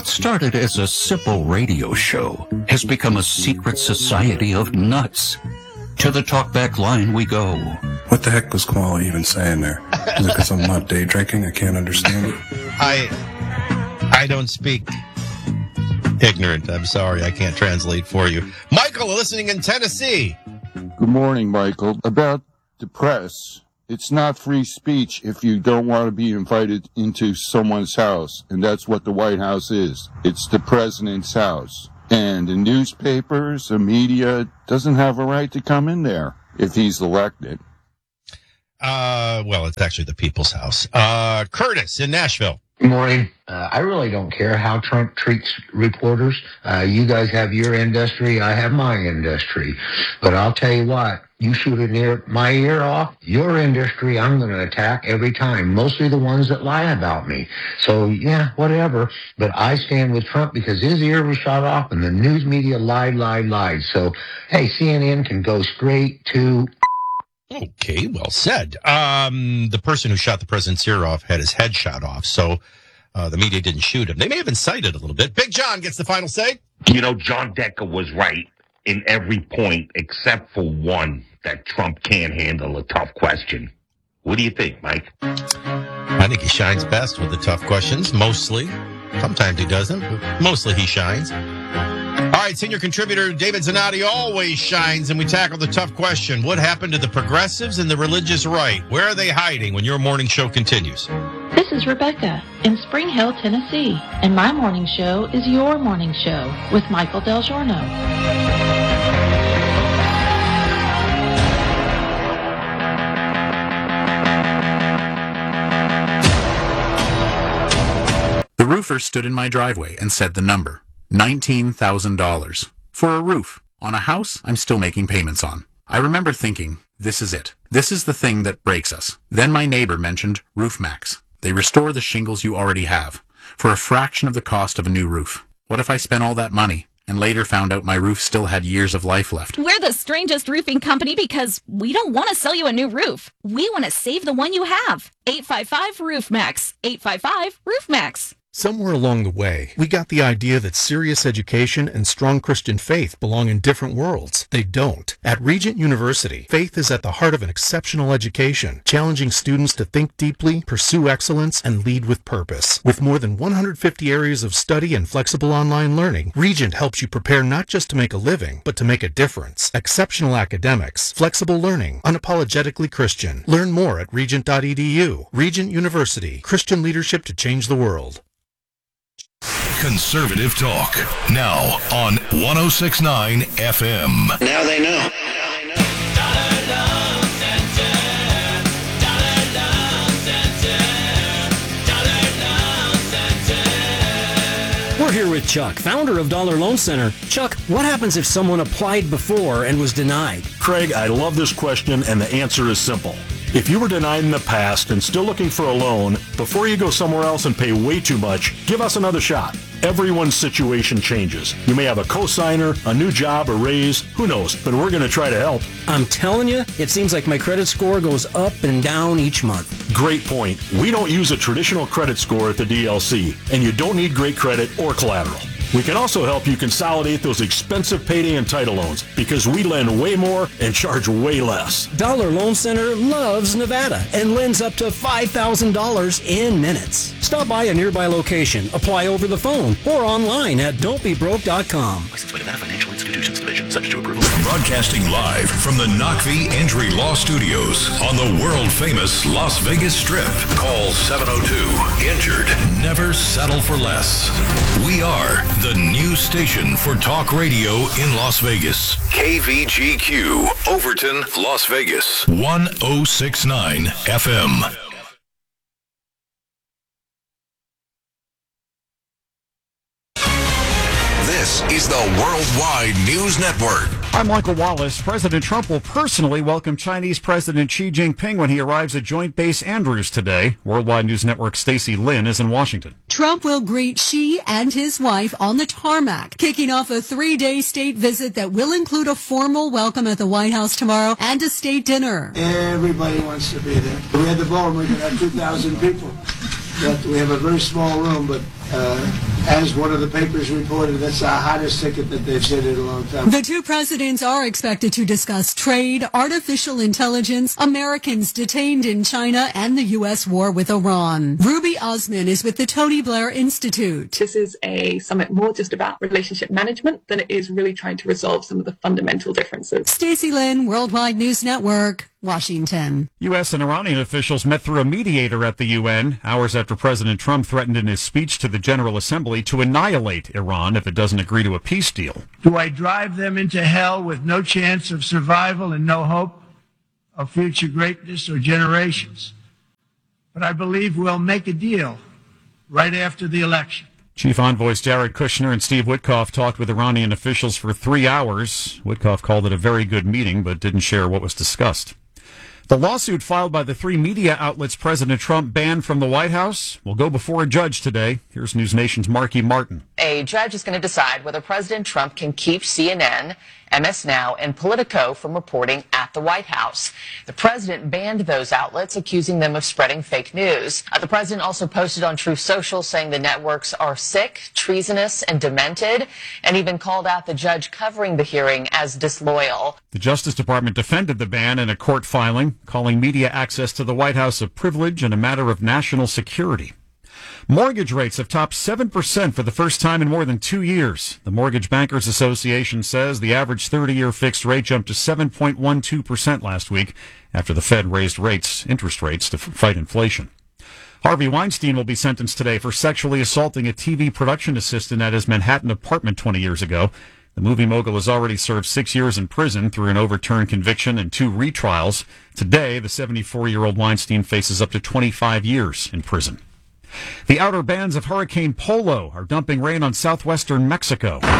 What started as a simple radio show has become a secret society of nuts. To the talkback line we go. What the heck was Kamala even saying there? Is it because I'm not day drinking? I can't understand it. I don't speak ignorant. I'm sorry. I can't translate for you. Michael, listening in Tennessee. Good morning, Michael. About the press, it's not free speech if you don't want to be invited into someone's house, and that's what the White House is. It's the president's house. And the newspapers, the media, doesn't have a right to come in there if he's elected. Well, it's actually the people's house. Curtis in Nashville. Good morning. I really don't care how Trump treats reporters. You guys have your industry, I have my industry. But I'll tell you what, you shoot my ear off, your industry, I'm going to attack every time. Mostly the ones that lie about me. So, yeah, whatever. But I stand with Trump because his ear was shot off and the news media lied. So, hey, CNN can go straight to... Okay, well said. The person who shot the president's ear off had his head shot off, so the media didn't shoot him. They may have incited a little bit. Big John gets the final say. You know, John Decker was right in every point except for one, that Trump can't handle a tough question. What do you think, Mike? I think he shines best with the tough questions, mostly. Sometimes he doesn't, but mostly he shines. All right, senior contributor David Zanotti always shines, and we tackle the tough question. What happened to the progressives and the religious right? Where are they hiding when your morning show continues? This is Rebecca in Spring Hill, Tennessee, and my morning show is your morning show with Michael Del Giorno. The roofer stood in my driveway and said the number. $19,000. For a roof. On a house I'm still making payments on. I remember thinking, this is it. This is the thing that breaks us. Then my neighbor mentioned RoofMax. They restore the shingles you already have, for a fraction of the cost of a new roof. What if I spent all that money, and later found out my roof still had years of life left? We're the strangest roofing company because we don't want to sell you a new roof. We want to save the one you have. 855-ROOFMAX. 855-ROOFMAX. Somewhere along the way, we got the idea that serious education and strong Christian faith belong in different worlds. They don't. At Regent University, faith is at the heart of an exceptional education, challenging students to think deeply, pursue excellence, and lead with purpose. With more than 150 areas of study and flexible online learning, Regent helps you prepare not just to make a living, but to make a difference. Exceptional academics, flexible learning, unapologetically Christian. Learn more at regent.edu. Regent University, Christian leadership to change the world. Conservative talk, now on 106.9 FM. Now they know. We're here with Chuck, founder of Dollar Loan Center. Chuck, what happens if someone applied before and was denied? Craig, I love this question, and the answer is simple. If you were denied in the past and still looking for a loan, before you go somewhere else and pay way too much, give us another shot. Everyone's situation changes. You may have a cosigner, a new job, a raise, who knows, but we're going to try to help. I'm telling you, it seems like my credit score goes up and down each month. Great point. We don't use a traditional credit score at the DLC, and you don't need great credit or collateral. We can also help you consolidate those expensive payday and title loans because we lend way more and charge way less. Dollar Loan Center loves Nevada and lends up to $5,000 in minutes. Stop by a nearby location, apply over the phone, or online at don'tbebroke.com. Licensed by Nevada Financial Institutions Division, subject to approval. Broadcasting live from the Knock v. Injury Law Studios on the world-famous Las Vegas Strip. Call 702-INJURED. Never settle for less. We are the new station for talk radio in Las Vegas. KVGQ, Overton, Las Vegas. 106.9 FM. This is the Worldwide News Network. I'm Michael Wallace. President Trump will personally welcome Chinese President Xi Jinping when he arrives at Joint Base Andrews today. Worldwide News Network's Stacey Lynn is in Washington. Trump will greet Xi and his wife on the tarmac, kicking off a 3-day state visit that will include a formal welcome at the White House tomorrow and a state dinner. Everybody wants to be there. We had the ballroom, we could have 2,000 people. But we have a very small room, but As one of the papers reported, that's the hottest ticket that they've said in a long time. The two presidents are expected to discuss trade, artificial intelligence, Americans detained in China, and the U.S. war with Iran. Ruby Osman is with the Tony Blair Institute. This is a summit more just about relationship management than it is really trying to resolve some of the fundamental differences. Stacey Lynn, Worldwide News Network, Washington. U.S. and Iranian officials met through a mediator at the UN hours after President Trump threatened in his speech to the General Assembly to annihilate Iran if it doesn't agree to a peace deal. Do I drive them into hell with no chance of survival and no hope of future greatness or generations? But I believe we'll make a deal right after the election. Chief envoys Jared Kushner and Steve Witkoff talked with Iranian officials for 3 hours. Witkoff called it a very good meeting, but didn't share what was discussed. The lawsuit filed by the 3 media outlets President Trump banned from the White House will go before a judge today. Here's News Nation's Marky Martin. A judge is going to decide whether President Trump can keep CNN, MS Now, and Politico from reporting at the White House. The president banned those outlets, accusing them of spreading fake news. The president also posted on Truth Social saying the networks are sick, treasonous, and demented, and even called out the judge covering the hearing as disloyal. The Justice Department defended the ban in a court filing, calling media access to the White House a privilege and a matter of national security. Mortgage rates have topped 7% for the first time in more than 2 years. The Mortgage Bankers Association says the average 30-year fixed rate jumped to 7.12% last week after the Fed raised interest rates to fight inflation. Harvey Weinstein will be sentenced today for sexually assaulting a TV production assistant at his Manhattan apartment 20 years ago. The movie mogul has already served 6 years in prison through an overturned conviction and 2 retrials. Today, the 74-year-old Weinstein faces up to 25 years in prison. The outer bands of Hurricane Polo are dumping rain on southwestern Mexico. The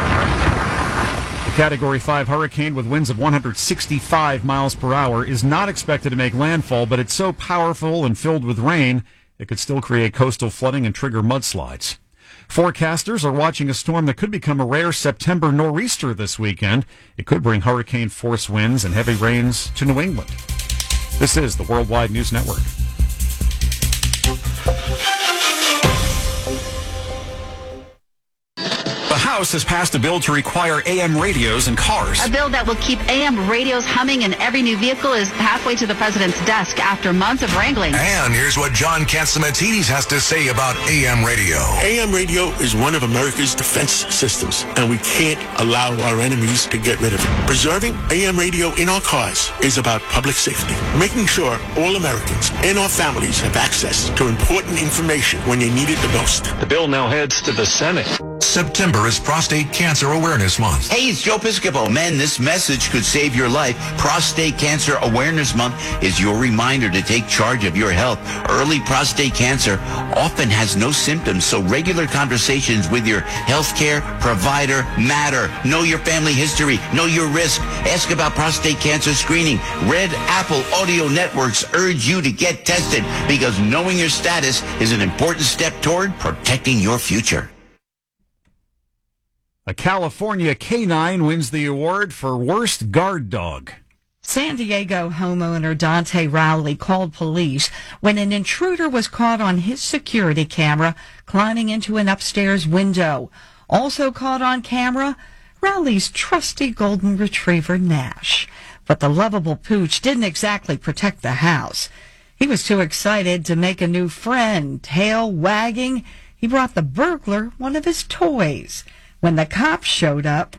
Category 5 hurricane with winds of 165 miles per hour is not expected to make landfall, but it's so powerful and filled with rain, it could still create coastal flooding and trigger mudslides. Forecasters are watching a storm that could become a rare September nor'easter this weekend. It could bring hurricane-force winds and heavy rains to New England. This is the Worldwide News Network. The House has passed a bill to require AM radios in cars. A bill that will keep AM radios humming in every new vehicle is halfway to the president's desk after months of wrangling. And here's what John Catsimatidis has to say about AM radio. AM radio is one of America's defense systems, and we can't allow our enemies to get rid of it. Preserving AM radio in our cars is about public safety, making sure all Americans and our families have access to important information when they need it the most. The bill now heads to the Senate. September is Prostate Cancer Awareness Month. Hey, it's Joe Piscopo. Men, this message could save your life. Prostate Cancer Awareness Month is your reminder to take charge of your health. Early prostate cancer often has no symptoms, so regular conversations with your healthcare provider matter. Know your family history. Know your risk. Ask about prostate cancer screening. Red Apple Audio Networks urge you to get tested because knowing your status is an important step toward protecting your future. A California canine wins the award for worst guard dog. San Diego homeowner Dante Rowley called police when an intruder was caught on his security camera climbing into an upstairs window. Also caught on camera, Rowley's trusty golden retriever Nash. But the lovable pooch didn't exactly protect the house. He was too excited to make a new friend. Tail wagging, he brought the burglar one of his toys. When the cops showed up,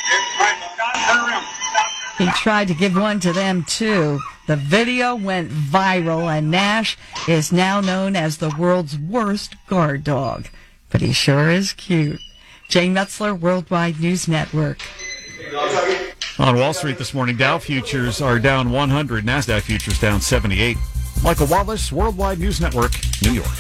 he tried to give one to them, too. The video went viral, and Nash is now known as the world's worst guard dog. But he sure is cute. Jane Metzler, Worldwide News Network. On Wall Street this morning, Dow futures are down 100, NASDAQ futures down 78. Michael Wallace, Worldwide News Network, New York.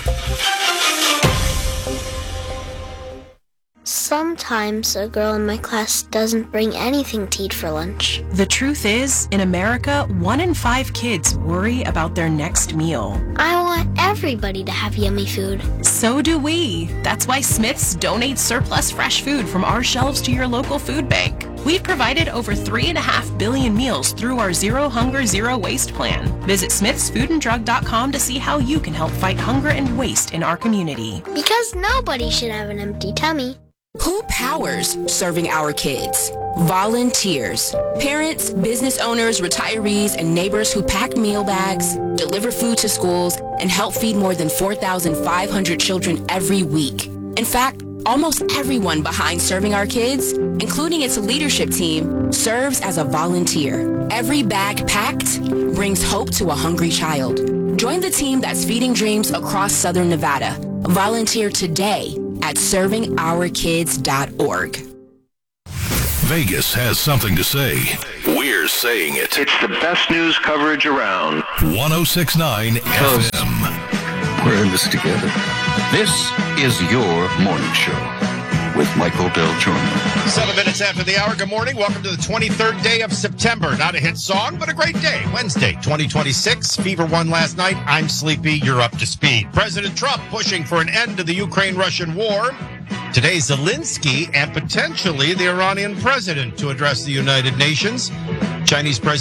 Sometimes a girl in my class doesn't bring anything to eat for lunch. The truth is, in America, 1 in 5 kids worry about their next meal. I want everybody to have yummy food. So do we. That's why Smith's donates surplus fresh food from our shelves to your local food bank. We've provided over 3.5 billion meals through our Zero Hunger, Zero Waste plan. Visit smithsfoodanddrug.com to see how you can help fight hunger and waste in our community. Because nobody should have an empty tummy. Who powers serving our kids? Volunteers. Parents, business owners, retirees, and neighbors who pack meal bags, deliver food to schools, and help feed more than 4,500 children every week. In fact, almost everyone behind Serving Our Kids, including its leadership team, serves as a volunteer. Every bag packed brings hope to a hungry child. Join the team that's feeding dreams across Southern Nevada. Volunteer today at ServingOurKids.org. Vegas has something to say. We're saying it. It's the best news coverage around. 106.9 FM. We're in this together. This is your morning show with Michael Del Giorno. 7 minutes after the hour. Good morning. Welcome to the 23rd day of September. Not a hit song, but a great day. Wednesday, 2026. Fever won last night. I'm sleepy. You're up to speed. President Trump pushing for an end to the Ukraine-Russian war. Today, Zelensky and potentially the Iranian president to address the United Nations. Chinese President